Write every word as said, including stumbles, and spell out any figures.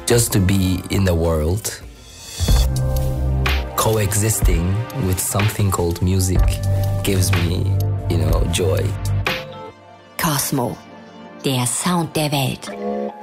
just to be in the world, coexisting with something called music gives me, you know, joy. Cosmo, der Sound der Welt.